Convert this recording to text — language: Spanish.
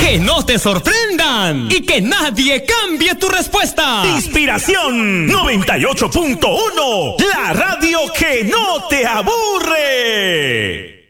Que no te sorprendan y que nadie cambie tu respuesta. Inspiración 98.1, la radio que no te aburre.